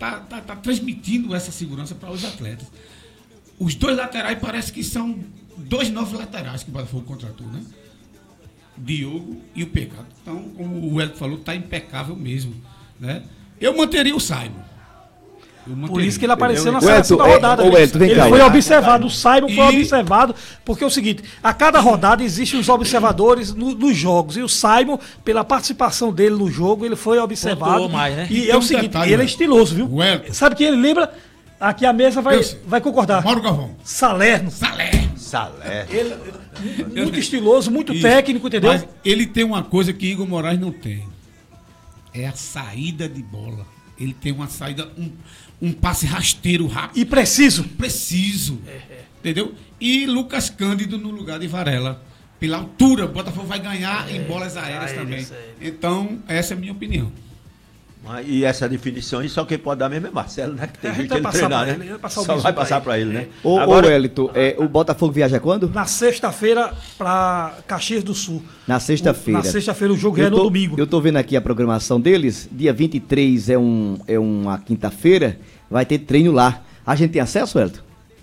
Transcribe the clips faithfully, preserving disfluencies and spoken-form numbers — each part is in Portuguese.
tá, tá, tá transmitindo essa segurança para os atletas. Os dois laterais parece que são dois novos laterais que o Botafogo contratou, né? Diogo e o Pecado. Então, como o Hélio falou, está impecável mesmo, né? Eu manteria o Simon. Por isso que ele apareceu na Elton, segunda rodada. É, o Elton, vem ele cá, foi Elton. observado, o Simon foi E- observado, porque é o seguinte, a cada rodada existem os observadores no- nos jogos, e o Simon, pela participação dele no jogo, ele foi observado. Pontuou mais, né? E E é tem o um seguinte, detalhe, ele é Elton. estiloso, viu? O Elton. Sabe quem ele lembra? Aqui a mesa vai, Eu sei. vai concordar. Mauro Galvão. Salerno. Salé. Salé. Ele, muito estiloso, muito Isso. técnico, entendeu? Mas ele tem uma coisa que Igor Moraes não tem. É a saída de bola. Ele tem uma saída, um, um passe rasteiro rápido. E preciso. Preciso. Entendeu? E Lucas Cândido no lugar de Varela. Pela altura, o Botafogo vai ganhar em bolas aéreas aéreas, também. é. Então, essa é a minha opinião. Mas, e essa definição aí, só quem pode dar mesmo é Marcelo, né? Que tem A gente visto vai ele passar treinar, pra né? ele, vai passar o Só bisu vai pra passar ele. pra ele, né? Ô, Agora, ô Wellington, é, o Botafogo viaja quando? Na sexta-feira para Caxias do Sul. Na sexta-feira. Na sexta-feira o jogo é Eu no tô- domingo. Eu tô vendo aqui a programação deles. Dia vinte e três é, um, é uma quinta-feira. Vai ter treino lá. A gente tem acesso, Wellington?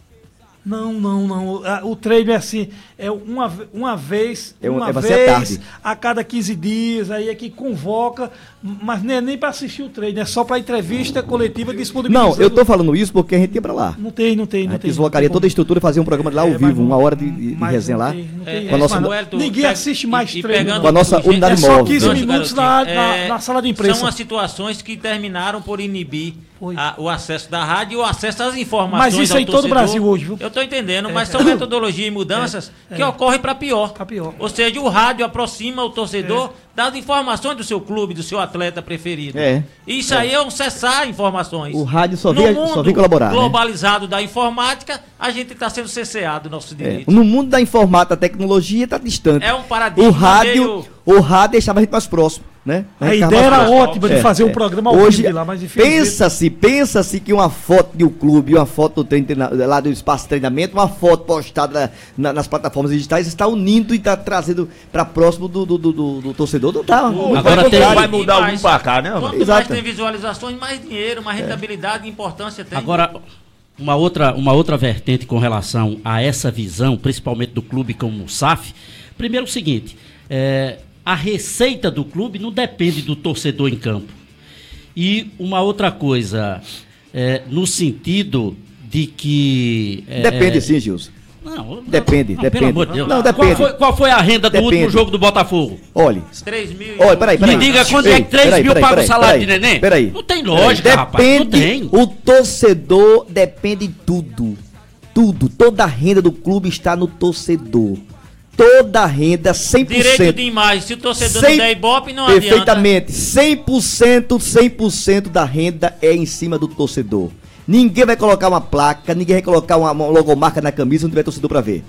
Não, não, não. Ah, o treino é assim, é uma, ve- uma vez, É um- uma é vai ser à vez tarde. a cada quinze dias, aí é que convoca, mas não é nem para assistir o treino, é só para entrevista coletiva Não, disponibilizando. eu tô falando isso porque a gente ia pra lá. Não tem, não tem, A não gente tem. deslocaria não tem toda a estrutura e fazer um programa de lá ao É, mas vivo, não- uma hora de, de, de mas resenha não lá. tem, não tem É, essa. Com a nossa- Manuel, tu Ninguém pega- assiste mais e- e treino. pegando Com a nossa o jeito- unidade É só móvel. quinze Gancho, minutos garotinho. na, na, É, na sala de imprensa. São as situações que terminaram por inibir Foi. a- o acesso da rádio e o acesso às informações. Mas isso ao é em todo o torcedor. Brasil hoje, viu? Eu estou entendendo, mas são metodologia e mudanças que ocorrem para pior. Pra pior. Ou seja, o rádio aproxima o torcedor das informações do seu clube, do seu atleta preferido. É. Isso aí é um cessar informações. O rádio só No vem, mundo só vem colaborar. né? globalizado da informática, a gente está sendo cesseado do nosso É. direito. No mundo da informática, da tecnologia, tá distante. É um paradigma O rádio, meio- o rádio deixava a gente mais próximo, né? A gente ficava ideia era mais próximo. ótima de É, fazer um é. programa ao Hoje, vivo lá, mas infelizmente... pensa-se, pensa-se que uma foto de um clube, uma foto do treino, treina- lá do espaço de treinamento, uma foto postada na- nas plataformas digitais, está unindo e está trazendo para próximo do, do, do, do- do torcedor. Não tá. Muito Agora pelo tem- contrário. vai mudar E o mais, mundo pra cá, né, Quanto mano? mais Exato. tem visualizações, mais dinheiro, mais rentabilidade e importância tem. Agora, uma outra, uma outra vertente com relação a essa visão, principalmente do clube como o S A F, primeiro o seguinte, é, a receita do clube não depende do torcedor em campo. E uma outra coisa, é, no sentido de que... é, Depende é, sim, Gilson. Não, Depende, não, depende. Pelo amor de Deus. Não, Qual depende. foi, qual foi a renda do Depende. último jogo do Botafogo? Olha, três mil e... olha, peraí, peraí. Me diga quando Ei, é que três peraí, mil peraí, paga o peraí, salário peraí, de neném? Peraí. Não tem lógica, Depende, rapaz, não tem. o torcedor depende de tudo. Tudo, toda a renda do clube está no torcedor. Toda a renda, cem por cento. Direito de imagem, se o torcedor Cem- não der ibope, não adianta. Perfeitamente. cem por cento, cem por cento da renda é em cima do torcedor. Ninguém vai colocar uma placa, ninguém vai colocar uma, uma logomarca na camisa se não tiver torcedor pra ver.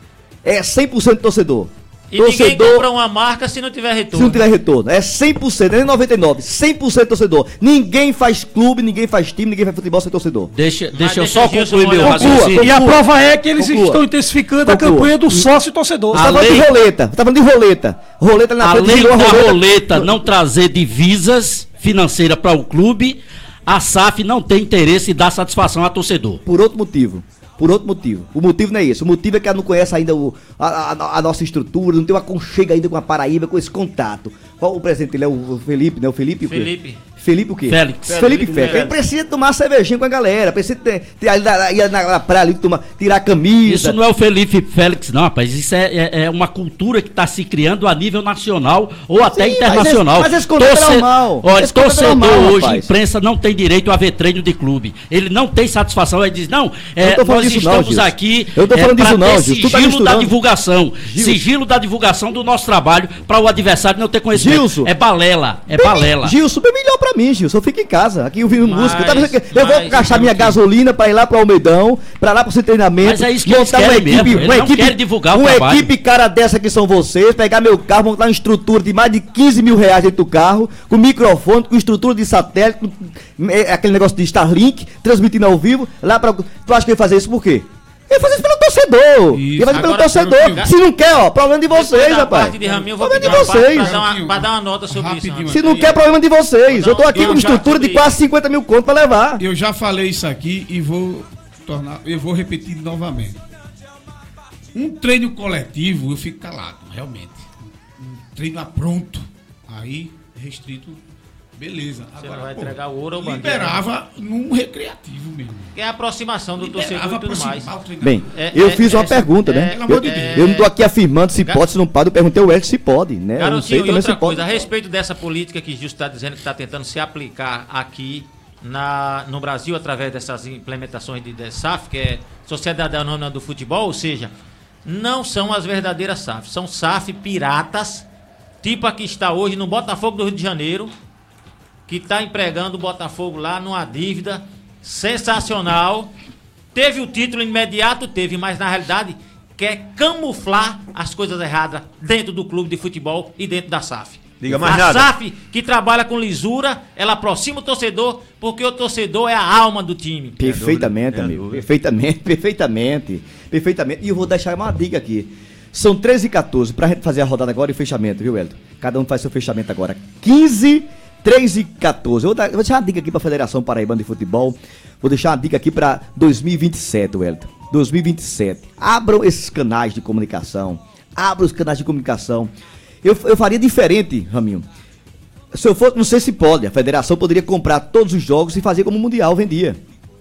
É cem por cento torcedor. E ninguém torcedor, compra uma marca se não tiver se retorno. não tiver retorno. É cem por cento, não é noventa e nove por cento. cem por cento torcedor. Ninguém faz clube, ninguém faz time, ninguém faz futebol sem torcedor. Deixa, deixa eu deixa só o Gilson concluir meu olhar. Conclua, raciocínio. E a prova é que eles Conclua. estão intensificando a Conclua. campanha do sócio torcedor. Você tá A falando lei- de roleta. Você tá falando de roleta. Roleta na frente, Além girou da a roleta não trazer divisas financeiras para o clube, a S A F não tem interesse em dar satisfação ao torcedor. Por outro motivo. Por outro motivo. O motivo não é esse. O motivo é que ela não conhece ainda o, a, a- a nossa estrutura, não tem uma aconchega ainda com a Paraíba, com esse contato. Qual o presidente dele é o Felipe, né? O Felipe o quê? Felipe. Felipe o quê? Félix. Felipe Felipe Félix. Félix. Ele precisa tomar cervejinha com a galera, precisa ter, ter ali na, ir na, na praia ali, tomar, tirar a camisa. Isso não é o Felipe Félix, não, rapaz. Isso é, é- é uma cultura que está se criando a nível nacional ou até Sim, internacional. mas esse- mas esse contrato é normal. Olha, Esse contrato é torcedor normal, hoje, rapaz. imprensa, não tem direito a ver treino de clube. Ele não tem satisfação. Ele diz, não, é, Eu tô falando nós disso não, estamos Gilson. aqui Eu tô é, falando pra disso não, ter Gilson. Tu tá sigilo da misturando. divulgação. Gilson. Sigilo da divulgação do nosso trabalho para o adversário não ter conhecimento. Gilson. É balela, é Bem- balela. Gilson, bem melhor pra mim, Gilson. Eu fico em casa, aqui ouvindo Mas- música. Eu, tava dizendo que eu vou mas, gastar minha Gilson, gasolina pra ir lá pro Almeidão, pra lá pro seu treinamento. Mas é isso que eles montar uma querem equipe, mesmo, eles uma não equipe, querem divulgar o uma trabalho. equipe cara dessa que são vocês, pegar meu carro, montar uma estrutura de mais de quinze mil reais dentro do carro, com microfone, com estrutura de satélite, com é, aquele negócio de Starlink, transmitindo ao vivo, lá pra. Tu acha que ele ia fazer isso por quê? Ele ia fazer isso pelo torcedor. Isso. Ele vai pelo Agora, torcedor. eu- Se não quer, ó, problema de vocês, Depois da rapaz. parte de Raminho, eu vou Problema pedir de uma parte vocês. pra dar uma, pra dar uma nota sobre Rapidinho. isso. Se não quer, problema de vocês. Eu tô aqui Eu com uma já estrutura de sobre quase cinquenta mil contos pra levar. Eu já falei isso aqui e vou tornar, eu vou repetir novamente. Um treino coletivo, eu fico calado, realmente. Um treino apronto, aí restrito, beleza. Você não vai entregar o ouro ou bandeira. liberava num recreativo mesmo. É a aproximação do torcedor e tudo mais. aproximar o treinador. Bem, É, eu é, fiz uma é, pergunta, é, né? pelo amor de Eu, Deus. eu não tô aqui afirmando se Ga- pode, se não pode. Eu perguntei ao Hélio se pode, né? Eu não sei Garotinho, e também outra se pode. coisa, a respeito dessa política que Gilson está dizendo que está tentando se aplicar aqui na, no Brasil através dessas implementações de, de S A F, que é Sociedade Anônima do Futebol, ou seja, não são as verdadeiras S A F, são S A F piratas, tipo a que está hoje no Botafogo do Rio de Janeiro, que está empregando o Botafogo lá numa dívida sensacional. Teve o título imediato, teve, mas na realidade quer camuflar as coisas erradas dentro do clube de futebol e dentro da S A F. Diga mais a nada. S A F, que trabalha com lisura, ela aproxima o torcedor, porque o torcedor é a alma do time. Perfeitamente, Sem amigo. dúvida. Perfeitamente, perfeitamente. Perfeitamente. E eu vou deixar uma dica aqui. São treze e quatorze pra gente fazer a rodada agora e fechamento, viu, Elton? Cada um faz seu fechamento agora. quinze, treze e quatorze. Eu vou, dar, eu vou deixar uma dica aqui pra Federação Paraibana de Futebol. Vou deixar uma dica aqui pra dois mil e vinte e sete, Elton. dois mil e vinte e sete. Abram esses canais de comunicação. Abram os canais de comunicação. Eu, eu faria diferente, Raminho. Se eu fosse, não sei se pode, a federação poderia comprar todos os jogos e fazer como o Mundial vendia.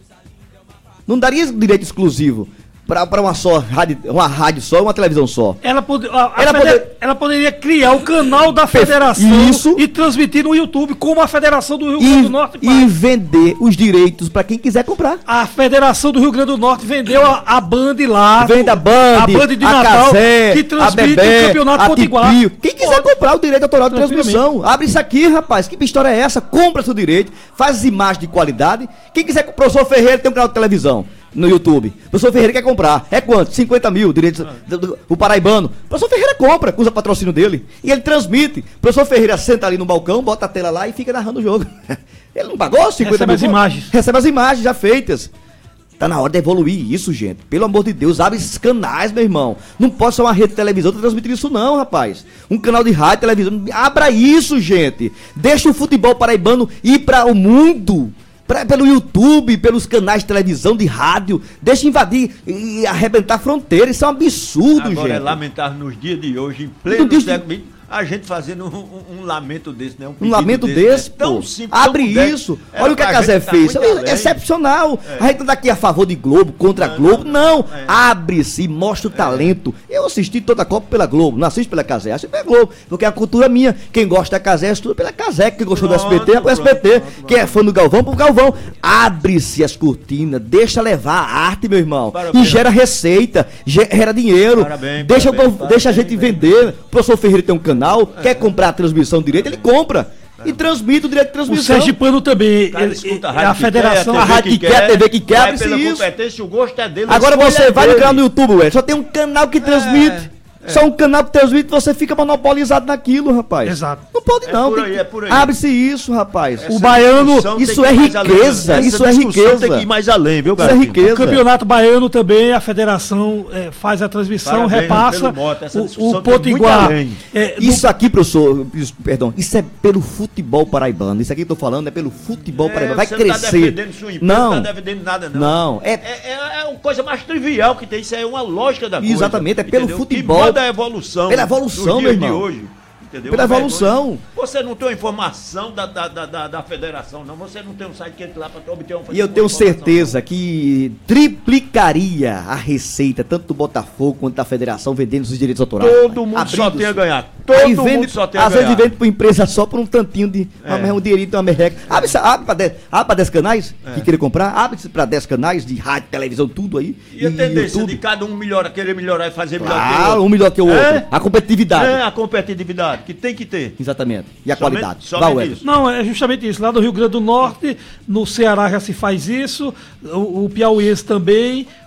Não daria direito exclusivo para uma só rádio, uma rádio só, uma televisão só. Ela, pode, a- a Ela fede- pode- ela poderia criar o canal da federação Isso. e transmitir no YouTube, como a Federação do Rio E, Grande do Norte e faz. vender os direitos para quem quiser comprar. A Federação do Rio Grande do Norte vendeu a, a Band lá. Vende a Band, a Band de a Natal, Cazé, que a transmite Bebé, o campeonato a potiguar. Tipio. Quem quiser Pode. comprar o direito autoral de Tranquilamente. transmissão, abre isso aqui, rapaz. Que história é essa? Compra seu direito, faz as imagens de qualidade. Quem quiser, o professor Ferreira tem um canal de televisão no YouTube. O professor Ferreira quer comprar. É quanto? cinquenta mil direitos. do- do- O paraibano. O professor Ferreira compra, usa patrocínio dele. E ele transmite. O professor Ferreira senta ali no balcão, bota a tela lá e fica narrando o jogo. Ele não pagou cinquenta Recebe mil? as imagens. Recebe as imagens já feitas. Tá na hora de evoluir isso, gente. Pelo amor de Deus, abre esses canais, meu irmão. Não pode ser uma rede de televisão tá transmitindo isso não, rapaz. Um canal de rádio, televisão. Abra isso, gente. Deixa o futebol paraibano ir para o mundo. Pra, pelo YouTube, pelos canais de televisão, de rádio. Deixa invadir e, e arrebentar fronteiras. Isso é um absurdo, Agora é gente. lamentável nos dias de hoje, em No pleno dia de- século vinte, a gente fazendo um, um- um lamento desse, né? Um pedido lamento né? desse, Tão pô. simples, Abre tão moderno. isso. Era Olha o que a pra Casé gente tá fez. muito É além. excepcional. É. A gente não tá aqui a favor de Globo, contra a Não, Globo. não, Não. é. Abre-se, mostra o talento. Eu assisti toda a Copa pela Globo. Não assisto pela Casé, assisto pela Globo. Porque é a cultura minha. Quem gosta da Casé, estuda pela Casé. Quem gostou do Pronto, S B T, é pro S B T. pronto, pronto, Quem é fã do Galvão, pro Galvão. Abre-se as cortinas. Deixa levar a arte, meu irmão. Parabéns. E gera receita, gera dinheiro. Parabéns, deixa, o parabéns, povo- deixa a gente parabéns, vender. O professor Ferreira tem um canal, quer comprar a transmissão direito, ele compra. E transmite o direito de O transmissão. Sergipano também. O cara ele- escuta a, rádio que federação. quer, a rádio que quer, a T V que quer, vai abre-se pela isso. competência, o gosto é dele. a Agora escolha você é vai no dele. canal no YouTube, ué, só tem um canal que transmite. Só um canal que transmite, você fica monopolizado naquilo, rapaz. Exato. Não pode É não. por tem aí, que- é por aí. Abre-se isso, rapaz. Essa o baiano, discussão tem isso que é ir mais além. riqueza, Essa isso é discussão riqueza. Tem que ir mais além, viu, Isso é garotinho? riqueza. O Campeonato Baiano também, a federação eh, faz a transmissão, Parabéns repassa pelo mote, essa o, discussão o tem muito Potiguar. além. eh, no- Isso aqui, professor, isso- perdão, isso é pelo futebol paraibano. Isso aqui que eu tô falando é pelo futebol paraibano. Vai você não tá crescer. defendendo sua empresa, Não, não tá defendendo nada, não. não, é É, é, é uma coisa mais trivial que tem, isso é uma lógica da coisa. Exatamente, é pelo entendeu? futebol. Que manda a evolução. Pela evolução, nos meu dias de irmão. hoje, entendeu? Pela Uma vergonha. evolução. Você não tem uma informação da, da, da, da, da federação, não. Você não tem um site que entra lá para obter uma E eu uma tenho informação, certeza que triplicaria a receita, tanto do Botafogo quanto da federação, vendendo os direitos autorais. Todo mundo Abrindo só tem a os- ganhar. Todo Aí mundo vende, só tem a às vezes ganhar. vende pra empresa só por um tantinho de É. uma, um dinheirinho, uma merreca. Abre, essa- abre, pra dez, abre pra dez canais É. que querer comprar, abre pra dez canais de rádio, televisão, tudo aí. E a tendência YouTube. de cada um melhora, querer melhorar e fazer melhor que o Claro, outro. um melhor que o outro. É. A competitividade. É a competitividade que tem que ter. Exatamente. E a Somente- qualidade. somente Vai, Wesley. isso. Não, é justamente isso. Lá no Rio Grande do Norte, no Ceará já se faz isso, o, o piauiense também,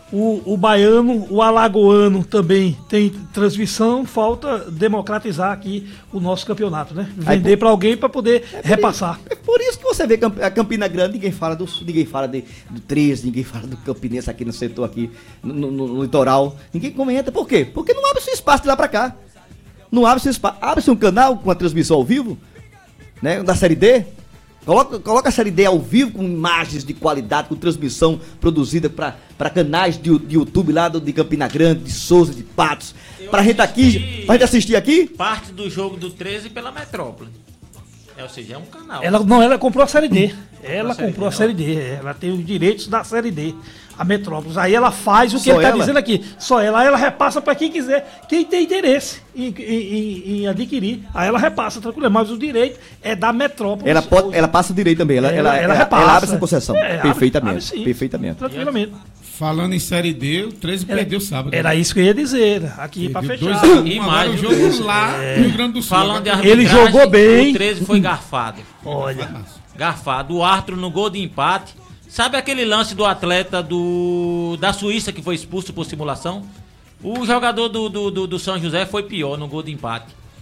O, o baiano, o alagoano também tem transmissão, falta democratizar aqui o nosso campeonato, né? Vender para alguém para poder É por repassar. isso- É por isso que você vê Camp- a Campina Grande, ninguém fala do Sul, ninguém fala de, do treze, ninguém fala do Campinense aqui no setor, aqui no, no- no litoral. Ninguém comenta. Por quê? Porque não abre esse espaço de lá pra cá. Não abre esse espaço. Abre-se um canal com a transmissão ao vivo, né? Da Série D. Coloca, coloca a Série D ao vivo com imagens de qualidade, com transmissão produzida para canais de, de YouTube lá do, de Campina Grande, de Souza, de Patos. Pra gente aqui, pra gente assistir aqui. Parte do jogo do treze pela Metrópole. É, ou seja, é um canal. Ela, não, ela comprou a Série D. Ela a Série comprou a D, Série D. Ela tem os direitos da Série D. A Metrópolis. Aí ela faz o que Só ele está ela? dizendo aqui. Só ela. Aí ela repassa para quem quiser. Quem tem interesse em, em- em- em adquirir. Aí ela repassa, tranquilo. Mas o direito é da Metrópolis. Ela, pode, ela passa o direito também. Ela, ela, ela, repassa. ela abre essa concessão. É, abre- perfeitamente. abre sim. perfeitamente. Tranquilamente. Falando em Série D, o treze Era, perdeu sábado. era isso que eu ia dizer. Aqui para Perdeu fechar. dois a um, E agora mais, o viu? jogo lá no Rio Grande do Sul. Falando de Agora- arbitragem, Ele jogou bem. O treze foi garfado. Olha. Garfado. O árbitro no gol de empate. Sabe aquele lance do atleta do da Suíça que foi expulso por simulação? O jogador do, do, do, do São José foi pior no gol de empate.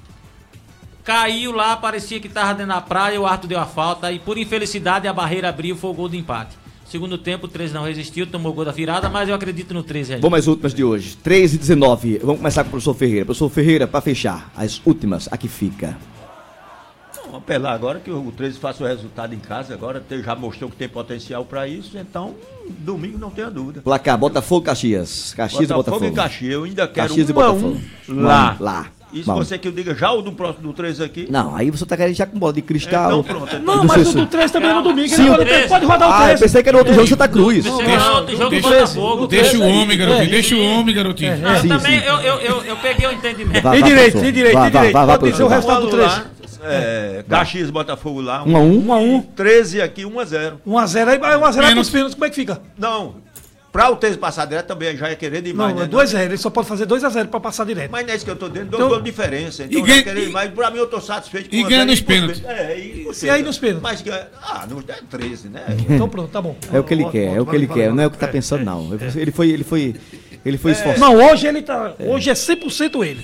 Caiu lá, parecia que estava dentro da praia, o árbitro deu a falta e por infelicidade a barreira abriu, foi o gol de empate. Segundo tempo, o treze não resistiu, tomou o gol da virada, mas eu acredito no treze aí. Vamos às últimas de hoje. três e dezenove. Vamos começar com o professor Ferreira. Professor Ferreira, para fechar, as últimas, aqui fica. Vamos apelar agora que o treze faça o resultado em casa, agora te- já mostrou que tem potencial para isso, então domingo não tenha dúvida. Placar, Botafogo, Caxias. Caxias Botafogo e Botafogo. e Caxias, eu ainda quero Caxias e um a Botafogo. um lá. Lá. Isso Vamos. você que eu diga já o do próximo do treze aqui. Não, aí você tá querendo já com bola de cristal. Então pronto. Não, Do mas o Cessu. do treze também é no domingo. Sim, Ele o pode, treze. pode rodar o Ah, eu treze. pensei que era outro jogo Santa Cruz. Pensei que Deixa- era outro jogo do deixa- Botafogo. Deixa o homem, garotinho. É. Deixa o homem, garotinho. Não, eu Sim, também, sim. Eu, eu, eu, eu peguei o entendimento. Vai, Tem vai, direito, professor. tem direito, Vai, tem vai, direito. vai, vai, Pode dizer o professor. resultado do Vamos treze. lá. É, Caxias e Botafogo lá. Um a um. um a um. treze aqui, um a zero. um a zero aí, um a zero aí Menos- pros pênaltis, como é que fica? Não, para o treze passar direto também já é querer demais. Não, né? é dois a zero, ele só pode fazer dois a zero pra passar direto. Mas não é isso que eu tô dizendo, dois Então- gols de diferença. Então E já ganha- querer e- demais. Pra mim eu tô satisfeito e um a ganha zero nos e por pênaltis. É, e, por E aí nos pênaltis? Mas que, ah, não, é treze, né? Então pronto, tá bom. É o que ele quer, é o que ele quer, não é o que tá É, pensando, é. não. Ele foi, ele foi, ele foi esforçado. Não, hoje ele tá. Hoje é cem por cento ele.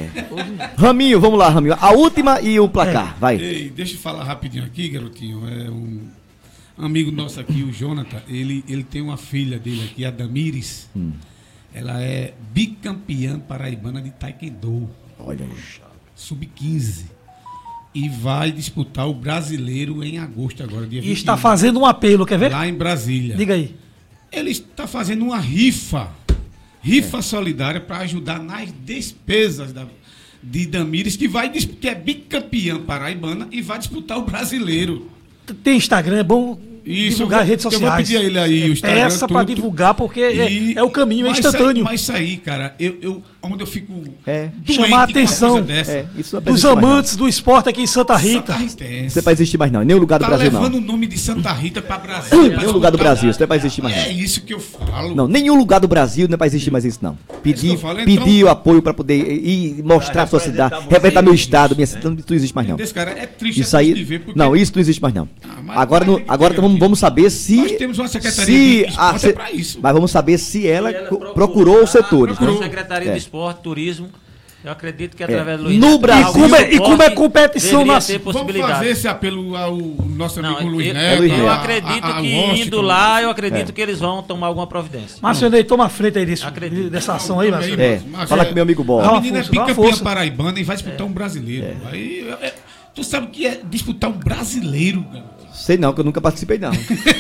Raminho, vamos lá, Raminho. A última e o placar, vai. Ei, deixa eu falar rapidinho aqui, garotinho. É um amigo nosso aqui, o Jonathan. Ele, ele tem uma filha dele aqui, a Damires. Ela é bicampeã paraibana de Taekwondo, Olha aí. sub quinze. E vai disputar o brasileiro em agosto agora, dia E está vinte e um, fazendo um apelo, quer ver? lá em Brasília. Diga aí. Ele está fazendo uma rifa, rifa solidária para ajudar nas despesas da, de Damires, que vai dis- que é bicampeã paraibana e vai disputar o brasileiro. Tem Instagram, é bom Isso, divulgar eu vou- redes eu vou sociais. pedir a ele aí o Instagram, Peça pra tudo. divulgar, porque é, E- é o caminho, é mas instantâneo. Isso aí, mas isso aí, cara, eu, eu, onde eu fico É. doente Chamar a com uma atenção. coisa dessa. É, isso não Dos existe mais, não. amantes do esporte aqui em Santa Rita. Santa Rita é Isso essa. não vai existir mais, não. Em nenhum lugar do Tá Brasil, não. levando o nome de Santa Rita para Em Brasília. nenhum lugar do Brasil, isso não vai existir mais, É não. isso que eu falo. Não, nenhum lugar do Brasil não vai existir mais isso, não. Pedir, que eu falo, então- pedir o apoio para poder ir e mostrar a sua cidade, representar representar meu vocês, estado, minha cidade, não existe mais, não. Esse cara é triste Isso é triste aí. de ver, porque Não, isso não existe mais, não. Ah, mas Agora, vai não- ter que agora ter, vamos, filho. vamos saber se. Nós temos uma secretaria se de esporte a- se- é pra isso. Mas vamos saber se ela, E ela co- procurou procurou os lá, setores. procurou né? a Secretaria É. de Esporte, Turismo. Eu acredito que através do Luiz No Neto Brasil- Alves, E como é- o e como é esporte competição deveria nas- ter Vamos possibilidade. fazer esse apelo ao nosso amigo Não, Luiz eu, Neto. Luiz eu Neto. a- acredito a- a que Washington. indo lá, eu acredito que eles vão tomar alguma providência. Márcio Ney, toma a frente aí desse, Acredito. dessa ação aí, Márcio. É, Mas fala é- com meu amigo A Bola. Dá uma menina é força, dá uma bicampeã força. paraibana e vai disputar um brasileiro. Aí, é- é- tu sabe o que é disputar um brasileiro, cara? Sei não, que eu nunca participei, não.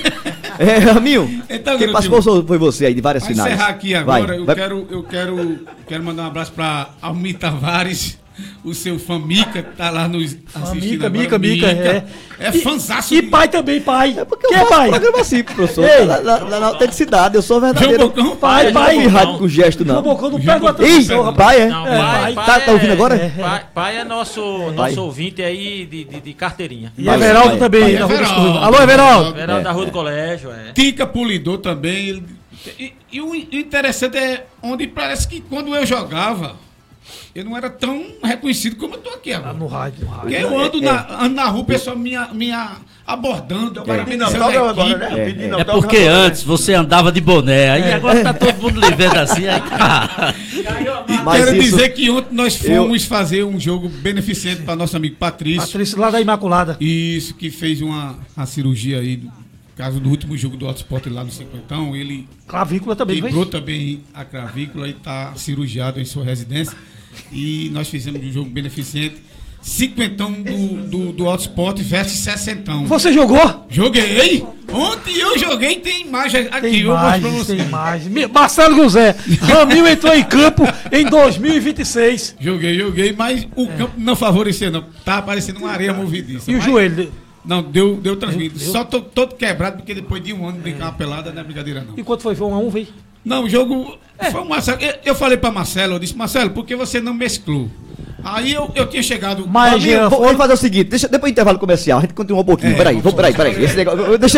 É, Raminho, Então, quem garotinho, participou foi você aí, de várias Para finais. encerrar aqui agora, Vai, eu, vai- Quero, eu quero, quero mandar um abraço para Almir Tavares, o seu fã Mica, que tá lá nos assistindo Mica, agora. Mica, Mica, é. É E- fanzaço. E pai também, pai. É porque eu Quem é faço pai? programa assim, professor. Ei. Na, na, na, na autenticidade, eu sou verdadeiro. João Bocão, Pai, Eu não pai. fui rádio com gesto, João não. Bocão não João pega a Bocão. Ih, atenção, rapaz. pai, é? Não, É, pai, pai. pai Tá- tá ouvindo é- agora? Pai, pai é nosso, Pai. nosso ouvinte aí de, de, de carteirinha. E Vai, Everaldo vai, também, vai. da Rua dos Everaldo. Curvas. Alô, Everaldo. Verão É, da Rua é. do Colégio, é. Tica Polidor também. ele- E, e o interessante é onde parece que quando eu jogava, eu não era tão reconhecido como eu tô aqui agora. Lá no rádio, no rádio. Porque eu ando, na, ando na rua, o pessoal me, me abordando. É. Pedindo autógrafo agora, né? É, Pedindo é autógrafo porque agora, antes você andava de boné, aí agora tá todo mundo lhe vendo assim, aí tá. E Mas quero isso- dizer que ontem nós eu- fomos fazer um jogo beneficente para nosso amigo Patrício. Patrício lá da Imaculada. Isso, que fez uma, uma cirurgia aí, no caso do último jogo do Auto Sport lá no Cinquentão. Ele Clavícula também, quebrou vai? também a clavícula e está cirurgiado em sua residência. E nós fizemos um jogo beneficente. Cinquentão do, do, do Auto Sport versus sessentão. Você jogou? Joguei! Ontem eu joguei, tem imagem aqui, Tem eu mostro pra imagens, você. tem imagens. Mi- Marcelo José, Ramil entrou em campo em dois mil e vinte e seis. Joguei, joguei, mas o campo não favoreceu, não. Tá parecendo uma areia movediça. E o Mas- joelho? Não, deu, deu tranquilo. Só tô todo quebrado, porque depois de um ano de brincar uma pelada não é brincadeira, não. E quanto foi? Foi um a um, veio? Não, o jogo foi um Marcelo. Eu, eu falei pra Marcelo, eu disse, Marcelo, por que você não mesclou? Aí eu, eu tinha chegado. Mas, Amigo, Jean, vou- foi- vamos fazer o seguinte, deixa, depois do intervalo comercial, a gente continua um pouquinho. É, peraí, vamos vamos, peraí, falar. peraí. Esse negócio, deixa.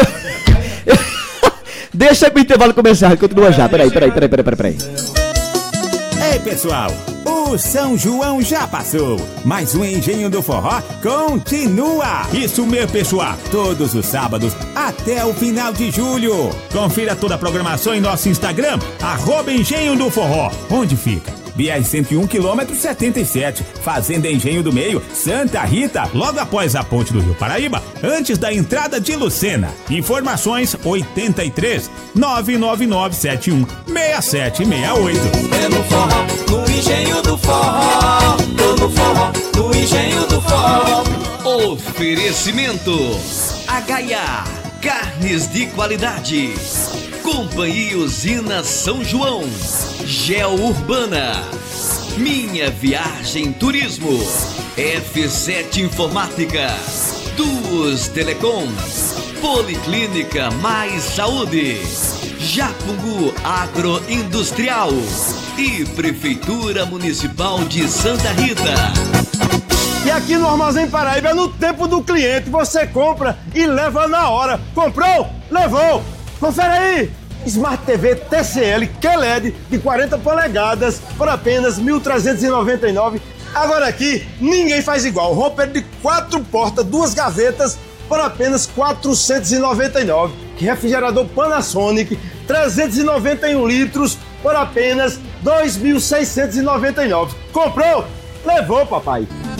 Deixa aí pro intervalo comercial, a gente continua já. Peraí, peraí, peraí, peraí, peraí. Ei, pessoal, o São João já passou, mas o Engenho do Forró continua. Isso mesmo, pessoal, todos os sábados até o final de julho. Confira toda a programação em nosso Instagram, arroba Engenho do Forró. Onde fica? B R cento e um, quilômetro setenta e sete, Fazenda Engenho do Meio, Santa Rita, logo após a ponte do Rio Paraíba, antes da entrada de Lucena. Informações oitenta e três, nove nove nove sete um, seis sete seis oito. É no forró, no engenho do forró. Tô no forró, no engenho do forró. Oferecimento H e A Carnes de Qualidade. Companhia Usina São João. Geo Urbana. Minha Viagem Turismo. F sete Informática. Duos Telecom. Policlínica Mais Saúde. Japungu Agroindustrial. E Prefeitura Municipal de Santa Rita. E aqui no Armazém Paraíba é no tempo do cliente. Você compra e leva na hora. Comprou? Levou. Confere aí. Smart T V T C L Q L E D de quarenta polegadas por apenas mil trezentos e noventa e nove reais. Agora aqui, ninguém faz igual. Roupeiro de quatro portas, duas gavetas por apenas quatrocentos e noventa e nove reais. Refrigerador Panasonic, trezentos e noventa e um litros por apenas dois mil seiscentos e noventa e nove reais. Comprou? Levou, papai.